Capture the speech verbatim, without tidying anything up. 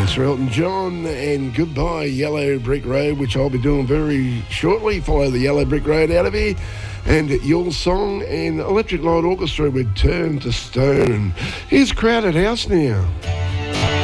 Mister Elton John, and Goodbye Yellow Brick Road, which I'll be doing very shortly. Follow the Yellow Brick Road out of here. And Your Song and Electric Light Orchestra with Turn to Stone. Here's Crowded House now.